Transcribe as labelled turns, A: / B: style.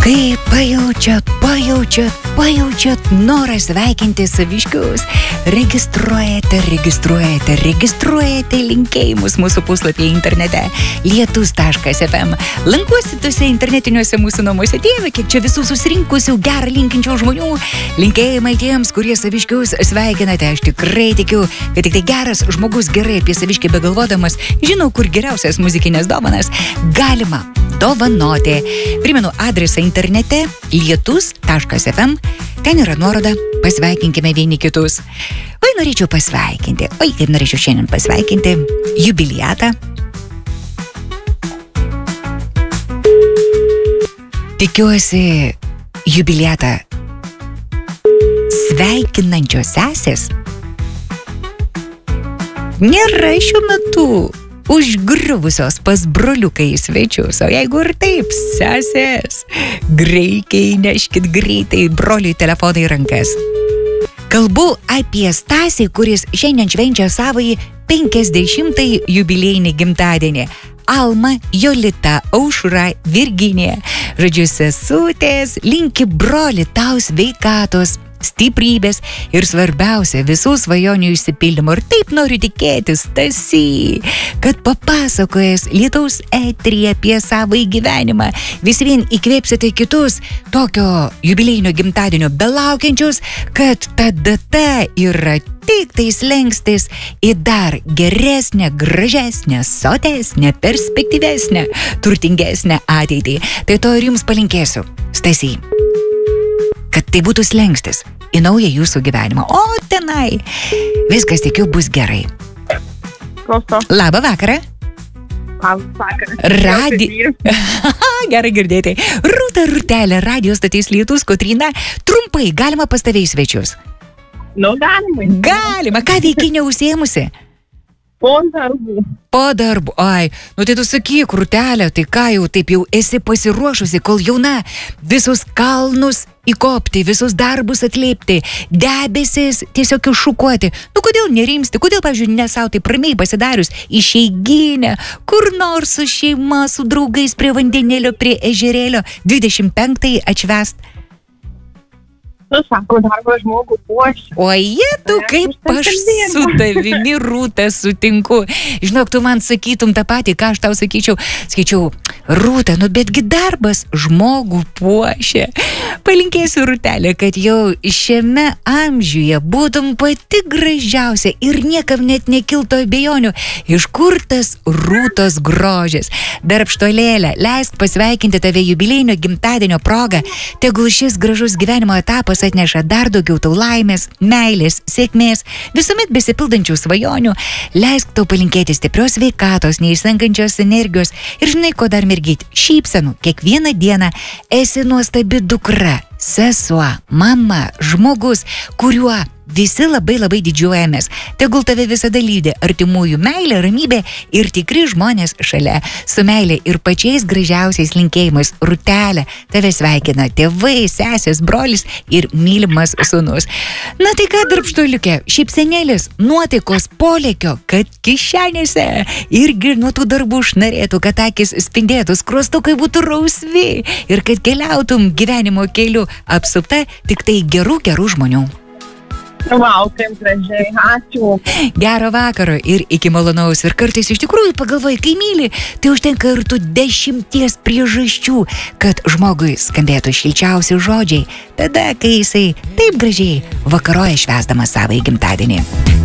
A: Kai pajaučiat norą sveikinti saviškius, registruojate linkėjimus mūsų puslapyje internete lietus.fm. Lankuosi tuose internetiniuose mūsų namuose. Dieve, kiek čia visų susirinkusių gerą linkinčių žmonių. Linkėjimai tiems, kurie saviškius sveikinate. Aš tikrai tikiu, kad tik tai geras žmogus gerai apie saviškį begalvodamas žino, kur geriausias muzikinės dovanas galima dovanoti. Primenu adresą internete lietus.fm. Ten yra nuoroda, pasveikinkime vieni kitus. Oi, norėčiau pasveikinti. Oi, kaip norėčiau šiandien pasveikinti jubiliatą. Tikiuosi jubiliatą sveikinančios sesės nėra šiuo metu užgriuvusios pas broliukai į svečius. O jeigu ir taip, sesės, greitai neškit greitai broliui telefoną į rankas. Kalbu apie Stasį, kuris šiandien švenčia savąjį 50-ąjį jubiliejinį gimtadienį. Alma, Jolita, Aušra, Virginija. Žodžiu, sesutės, linki broli tau sveikatos, stiprybės ir svarbiausia visų svajonių išsipildymo. Ir taip noriu tikėtis, Stasy, kad papasakojęs Lietaus eteryje apie savo gyvenimą vis vien įkvėpsite kitus tokio jubiliejinio gimtadienio belaukiančius, kad ta data yra tik tai slengstis į dar geresnę, gražesnę, sotesnę, perspektyvesnę, turtingesnę ateitį. Tai to ir jums palinkėsiu, Stasy, kad tai būtų slengstis į naują jūsų gyvenimą. O tenai viskas, tikiu, bus gerai.
B: Klauso.
A: Labą vakarą.
B: Labą vakarą.
A: Gerai girdėti. Rūtelė, radio statys Lietus, Kotryna. Trumpai, galima pas tave į svečius? Galima. Ką veikiai neužsiėmusi?
B: Po darbų.
A: Ai, tai tu sakyk, Rūtelė, tai ką taip jau esi pasiruošusi, kol jauna, visus kalnus įkopti, visus darbus atliepti, debesis tiesiog iššukuoti. Kodėl nerimsti, kodėl, pavyzdžiui, nesau taip ramiai pasidarius išeiginę, kur nors su šeima, su draugais prie vandenėlio, prie ežerėlio, 25-ąjį atšvest?
B: Sako, darbo žmogų puošia.
A: O tu kaip aš su tavimi, Rūta, sutinku. Žinok, tu man sakytum tą patį, ką aš tau sakyčiau. Sakyčiau, Rūta, betgi darbas žmogų puošia. Palinkėsiu, Rūtelė, kad jau šiame amžiuje būtum pati gražiausia ir niekam net nekilto abejonių, iš kur tas Rūtos grožis. Darbštolėlė, leisk pasveikinti tave jubiliejinio gimtadienio proga. Tegul šis gražus gyvenimo etapas atneša dar daugiau tau laimės, meilės, sėkmės, visuomet besipildančių svajonių. Leisk tau palinkėti stiprios sveikatos, neišsenkančios energijos ir žinai, ko dar mergyt, šypsenų kiekvieną dieną. Esi nuostabi dukra, sesuo, mama, žmogus, kuriuo visi labai labai didžiuojamės. Tegul tave visada lydi artimųjų meilė, ramybė ir tikri žmonės šalia. Su meilė ir pačiais gražiausiais linkėjimais, Rūtelė, tave sveikina tėvai, sesės, brolis ir mylimas sūnus. Na tai ką, darbštuoliukė, šypsenėlis, nuotaikos polėkio, kad kišenėse irgi nuo tų darbų šnarėtų, kad akis spindėtų, skruostukai būtų rausvi ir kad keliautum gyvenimo keliu apsupta tik tai gerų žmonių.
B: Vau, kaip gražiai, ačiū.
A: Gero vakaro ir iki malonaus. Ir kartais iš tikrųjų pagalvoji, kai myli, tai užtenka ir tų 10 priežasčių, kad žmogui skambėtų šilčiausi žodžiai, tada, kai jisai taip gražiai vakaroja švęsdamas savo gimtadienį.